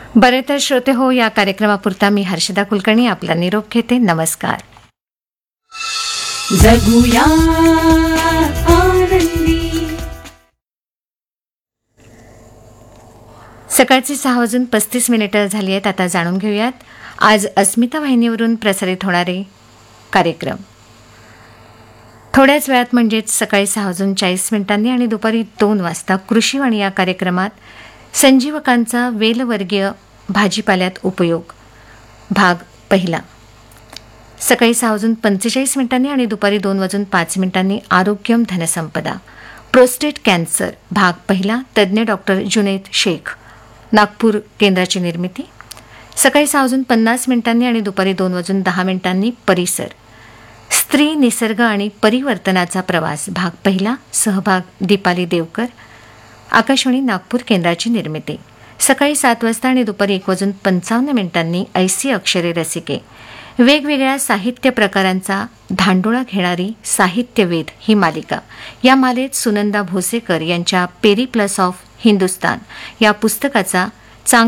बरे तर श्रोते हो, या कार्यक्रमापुरता मी हर्षदा कुलकर्णी आपला निरोप घेते. नमस्कार. जगूया आनंदी. सकाळची 6:35 झाली आहेत. आता जाणून घेऊयात आज अस्मिता वाहिनीवरून प्रसारित होणारे कार्यक्रम. थोड्याच वेळात म्हणजेच सकाळी 6:40 आणि दुपारी 2 वाजता कृषीवाणी या कार्यक्रमात संजीवकांचा वेलवर्गीय भाजीपाल्यात उपयोग भाग पहिला. सकाळी 6:45 आणि दुपारी 2:05 आरोग्यम धनसंपदा प्रोस्टेट कॅन्सर भाग पहिला. तज्ज्ञ डॉक्टर जुनैद शेख, नागपूर केंद्राची निर्मिती. सकाळी 6:50 आणि दुपारी 2:10 परिसर स्त्री, निसर्ग आणि परिवर्तनाचा प्रवास भाग पहिला. सहभाग दीपाली देवकर, आकाशवाणी नागपूर केंद्राची निर्मिती. सकाळी 7 वाजता आणि दुपारी 1:55 ऐसी अक्षरे रसिके वेगवेगळ्या साहित्य प्रकारांचा धांडोळा घेणारी साहित्यवेध ही मालिका. या मालेत सुनंदा भोसेकर यांच्या पेरिप्लस ऑफ हिंदुस्तान या पुस्तकाचा